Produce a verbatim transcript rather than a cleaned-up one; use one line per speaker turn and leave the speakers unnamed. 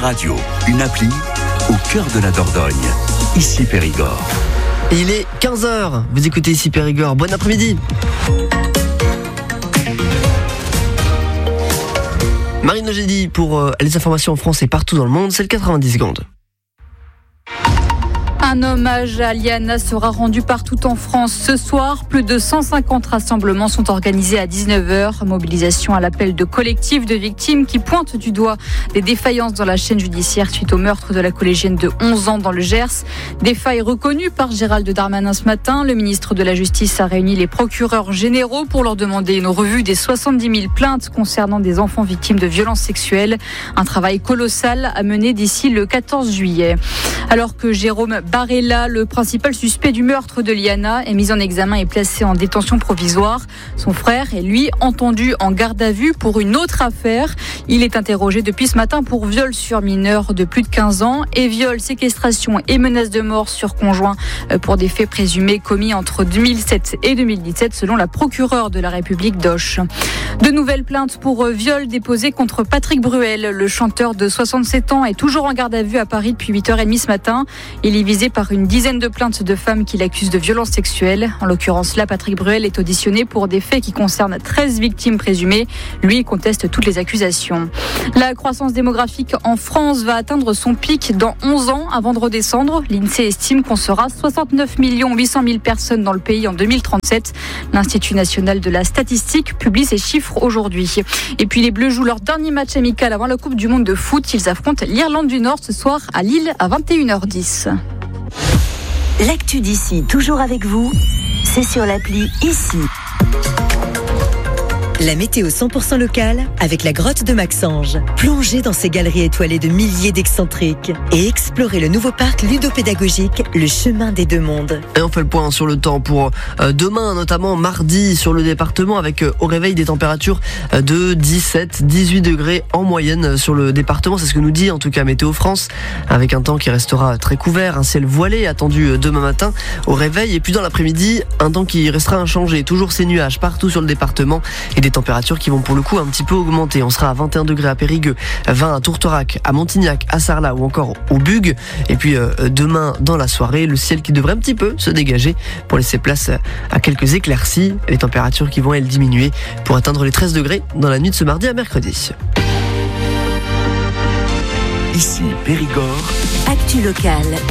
radio, une appli au cœur de la Dordogne. Ici Périgord.
Et il est quinze heures, vous écoutez Ici Périgord. Bon après-midi. Marine Logédy pour euh, les informations en France et partout dans le monde, c'est le quatre-vingt-dix secondes.
Un hommage à Liana sera rendu partout en France ce soir. Plus de cent cinquante rassemblements sont organisés à dix-neuf heures. Mobilisation à l'appel de collectifs de victimes qui pointent du doigt des défaillances dans la chaîne judiciaire suite au meurtre de la collégienne de onze ans dans le Gers. Des failles reconnues par Gérald Darmanin ce matin. Le ministre de la Justice a réuni les procureurs généraux pour leur demander une revue des soixante-dix mille plaintes concernant des enfants victimes de violences sexuelles. Un travail colossal à mener d'ici le quatorze juillet. Alors que Jérôme Barella, le principal suspect du meurtre de Liana, est mis en examen et placé en détention provisoire. Son frère est lui entendu en garde à vue pour une autre affaire. Il est interrogé depuis ce matin pour viol sur mineur de plus de quinze ans et viol, séquestration et menace de mort sur conjoint pour des faits présumés commis entre deux mille sept et deux mille dix-sept selon la procureure de la République d'Auch. De nouvelles plaintes pour viol déposées contre Patrick Bruel. Le chanteur de soixante-sept ans est toujours en garde à vue à Paris depuis huit heures trente ce matin. Il est visé par une dizaine de plaintes de femmes qui l'accusent de violences sexuelles. En l'occurrence, là, Patrick Bruel est auditionné pour des faits qui concernent treize victimes présumées. Lui, il conteste toutes les accusations. La croissance démographique en France va atteindre son pic dans onze ans avant de redescendre. L'INSEE estime qu'on sera soixante-neuf millions huit cent mille personnes dans le pays en deux mille trente-sept. L'Institut national de la statistique publie ces chiffres aujourd'hui. Et puis les Bleus jouent leur dernier match amical avant la Coupe du Monde de foot. Ils affrontent l'Irlande du Nord ce soir à Lille à vingt et une heures dix.
L'actu d'ici, toujours avec vous, c'est sur l'appli Ici. La météo cent pour cent locale avec la grotte de Maxange. Plongez dans ces galeries étoilées de milliers d'excentriques et explorez le nouveau parc ludopédagogique, le chemin des deux mondes.
Et on fait le point sur le temps pour euh, demain, notamment mardi sur le département avec euh, au réveil des températures euh, de dix-sept à dix-huit degrés en moyenne sur le département. C'est ce que nous dit en tout cas Météo France, avec un temps qui restera très couvert, un ciel voilé attendu euh, demain matin au réveil. Et puis dans l'après-midi, un temps qui restera inchangé. Toujours ces nuages partout sur le département et des températures qui vont pour le coup un petit peu augmenter. On sera à vingt et un degrés à Périgueux, vingt à Tourterac, à Montignac, à Sarlat ou encore au Bugue. Et puis euh, demain dans la soirée, le ciel qui devrait un petit peu se dégager pour laisser place à quelques éclaircies. Les températures qui vont elles diminuer pour atteindre les treize degrés dans la nuit de ce mardi à mercredi.
Ici Périgord.
Actu locale.